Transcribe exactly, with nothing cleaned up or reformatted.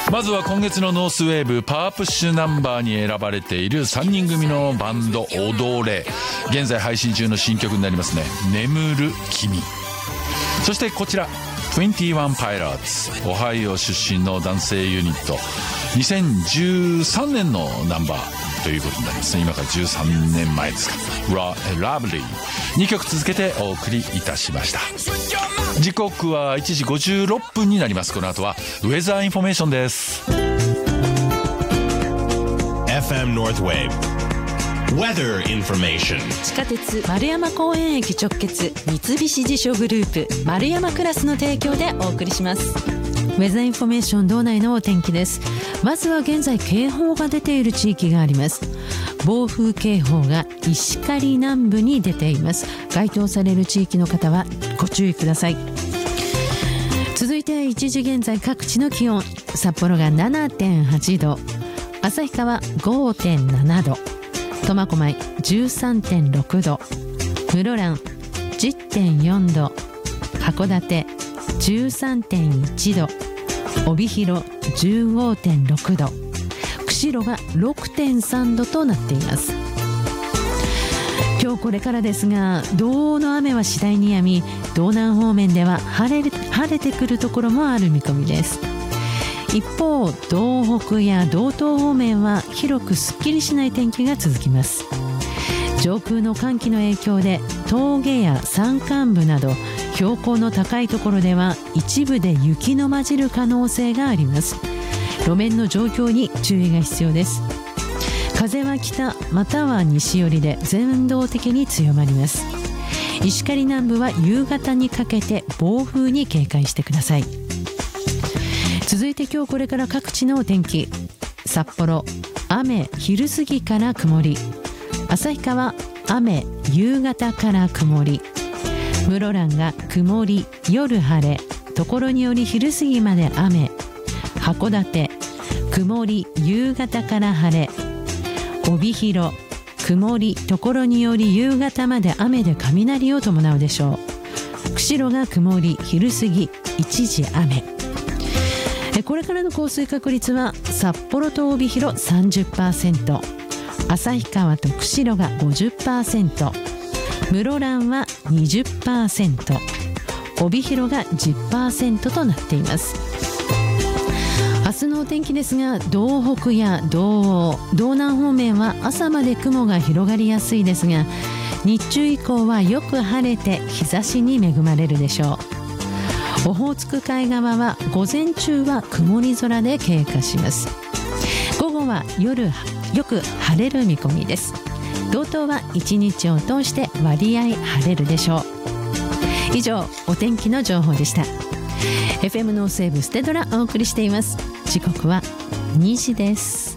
まずは今月のノースウェーブパワープッシュナンバーに選ばれているさんにん組のバンド踊れ、現在配信中の新曲になりますね、眠る君。そしてこちらにじゅういちパイロッツ、オハイオ出身の男性ユニット、にせんじゅうさんねんのナンバーということになりますね。今からじゅうさんねんまえですか。ラブリーにきょく続けてお送りいたしました。時刻はいちじごじゅうろっぷんになります。この後はウェザーインフォメーションです。 エフエム Northwave Weather Information。 地下鉄丸山公園駅直結三菱地所グループ丸山クラスの提供でお送りします。ウェザーインフォメーション道内のお天気です。まずは現在警報が出ている地域があります。暴風警報が石狩南部に出ています。該当される地域の方はご注意ください。続いていちじ現在各地の気温。札幌が ななてんはち 度、旭川 ごてんなな 度、苫小牧 じゅうさんてんろく 度、室蘭 じゅってんよん 度、函館 じゅうさんてんいち 度、帯広 じゅうごてんろく 度、釧路が ろくてんさん 度となっています。今日これからですが、道央の雨は次第に止み、道南方面では晴れ、晴れてくるところもある見込みです。一方、道北や道東方面は広くすっきりしない天気が続きます。上空の寒気の影響で峠や山間部など標高の高いところでは一部で雪の混じる可能性があります。路面の状況に注意が必要です。風は北または西寄りで全道的に強まります。石狩南部は夕方にかけて暴風に警戒してください。続いて今日これから各地のお天気。札幌雨昼過ぎから曇り、旭川雨夕方から曇り、室蘭が曇り夜晴れ、ところにより昼過ぎまで雨、函館曇り夕方から晴れ、帯広曇りところにより夕方まで雨で雷を伴うでしょう。釧路が曇り昼過ぎ一時雨。これからの降水確率は札幌と帯広 さんじゅっパーセント、 旭川と釧路が ごじゅっパーセント、 室蘭は にじゅっパーセント、 帯広が じゅっパーセント となっています。明日のお天気ですが、道北や道央、道南方面は朝まで雲が広がりやすいですが、日中以降はよく晴れて日差しに恵まれるでしょう。オホーツク海側は午前中は曇り空で経過します。午後は夜よく晴れる見込みです。道東は一日を通して割合晴れるでしょう。以上、お天気の情報でした。 エフエム ノースウェーブステドラお送りしています。時刻はにじです。